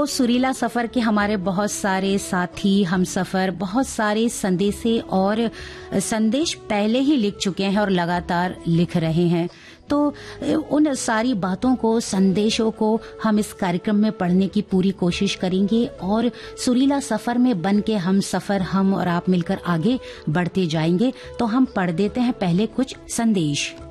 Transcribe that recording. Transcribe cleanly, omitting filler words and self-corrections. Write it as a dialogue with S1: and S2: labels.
S1: सुरीला सफर के हमारे बहुत सारे साथी, हम सफर बहुत सारे संदेश पहले ही लिख चुके हैं और लगातार लिख रहे हैं। तो उन सारी बातों को, संदेशों को हम इस कार्यक्रम में पढ़ने की पूरी कोशिश करेंगे और सुरीला सफर में बन के हम और आप मिलकर आगे बढ़ते जाएंगे। तो हम पढ़ देते हैं पहले कुछ संदेश।